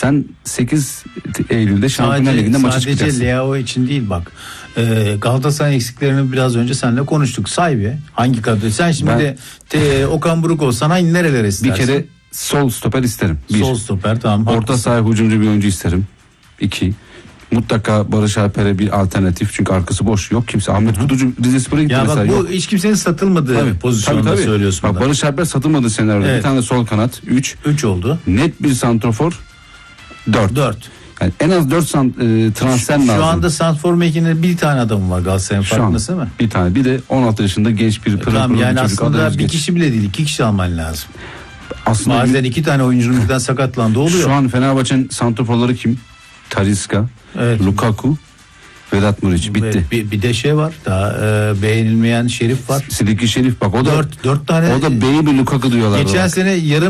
Sen 8 Eylül'de Şampiyonlar Ligi'nde maça çıkacaksın. Sadece Leao için değil bak. Galatasaray eksiklerini biraz önce seninle konuştuk. Sahibi hangi kadro? Sen şimdi Okan Buruk olsan hangi nerelere istersin? Bir kere sol stoper isterim. Sol stoper, tamam. Orta saha hücumcu bir oyuncu isterim. 2. Mutlaka Barış Alper'e bir alternatif, çünkü arkası boş, yok kimse. Ahmet Kutucu Rizespor'a gitti ya mesela. Bak bu yok. Hiç kimsenin satılmadığı pozisyonda söylüyorsun. Bak Barış Alper satılmadı senaryoda. Evet. Bir tane sol kanat 3 oldu. Net bir santrofor 4. Yani en az 4 transfer lazım. Şu anda santrfor mevkinde bir tane adam var Galatasaray'ın, farkındasın mı? Bir tane. Bir de 16 yaşında genç bir pırıl pırıl yani bir çocuk. aslında bir kişi bile değil, 2 kişi alman lazım. Aslında bazen 2 tane oyuncunun birden sakatlandığı oluyor. Şu an Fenerbahçe'nin santroforları kim? Talisca, Lukaku, Vedat Muriç, bitti. Bir de şey var daha beğenilmeyen Şerif var. Siliki Şerif, bak o da 4 tane. O da baby Lukaku diyorlar. Geçen sene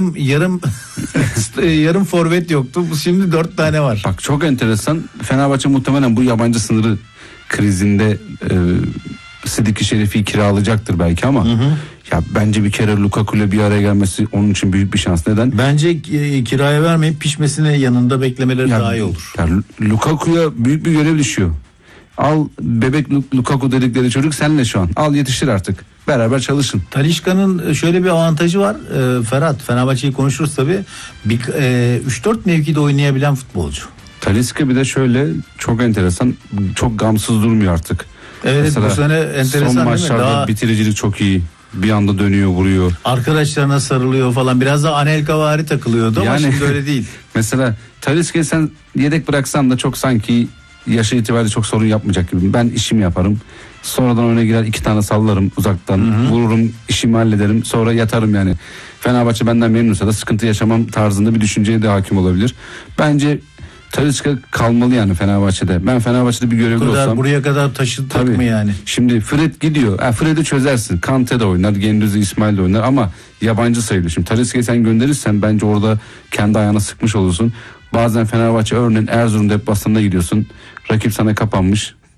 yarım forvet yoktu. Bu şimdi 4 tane var. Bak çok enteresan. Fenerbahçe muhtemelen bu yabancı sınırı krizinde Siliki Şerif'i kiralayacaktır belki ama ya bence bir kere Lukaku ile bir araya gelmesi onun için büyük bir şans. Neden? Bence kiraya vermeyip pişmesine yanında beklemeleri daha iyi olur. Ya Lukaku'ya büyük bir görev düşüyor. Al bebek Lukaku dedikleri çocuk senle şu an. Al yetiştir artık. Beraber çalışın. Talisca'nın şöyle bir avantajı var. Ferhat, Fenerbahçe'yi konuşuruz tabii. 3-4 mevkide oynayabilen futbolcu. Talisca bir de şöyle çok enteresan. Çok gamsız durmuyor artık. Evet, mesela bu sene enteresan, son maçlarda bitiricilik çok iyi. Bir anda dönüyor, vuruyor. Arkadaşlarına sarılıyor falan. Biraz da Anelkavari takılıyordu ama şimdi öyle değil. Mesela Talisca'yı sen yedek bıraksan da çok sanki yaşı itibariyle çok sorun yapmayacak gibi. Ben işimi yaparım. Sonradan oyuna girer 2 tane sallarım uzaktan. Vururum, işimi hallederim. Sonra yatarım yani. Fenerbahçe benden memnunsa da sıkıntı yaşamam tarzında bir düşünceye de hakim olabilir. Bence Talisca kalmalı yani Fenerbahçe'de. Ben Fenerbahçe'de bir görevli olsam. Buraya kadar taşıdık mı yani? Şimdi Fred gidiyor. Fred'i çözersin. Kante de oynar. Gendüzi İsmail de oynar ama yabancı sayılıyor. Şimdi Talisca'yı sen gönderirsen bence orada kendi ayağına sıkmış olursun. Bazen Fenerbahçe örneğin Erzurum deplasmanına gidiyorsun. Rakip sana kapanmış.